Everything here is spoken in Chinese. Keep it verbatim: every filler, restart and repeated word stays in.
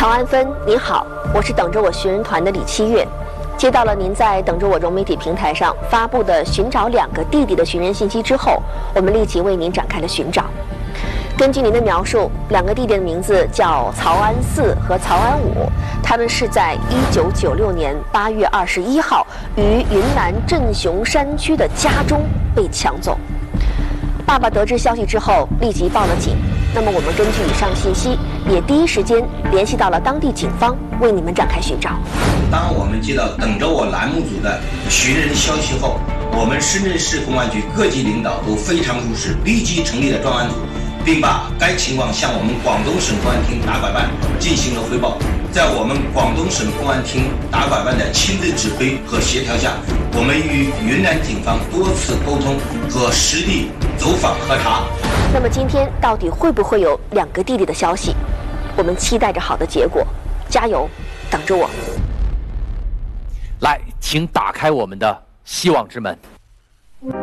曹安芬，您好，我是等着我寻人团的李七月，接到了您在等着我融媒体平台上发布的寻找两个弟弟的寻人信息之后，我们立即为您展开了寻找。根据您的描述，两个弟弟的名字叫曹安四和曹安五，他们是在一九九六年八月二十一号于云南镇雄山区的家中被抢走。爸爸得知消息之后，立即报了警。那么我们根据以上信息，也第一时间联系到了当地警方，为你们展开寻找。 当我们接到等着我栏目组的寻人消息后，我们深圳市公安局各级领导都非常重视，立即成立了专案组，并把该情况向我们广东省公安厅打拐办进行了汇报。在我们广东省公安厅打拐办的亲自指挥和协调下，我们与云南警方多次沟通和实地走访核查。 那么今天到底会不会有两个弟弟的消息？我们期待着好的结果，加油，等着我。 来，请打开我们的希望之门。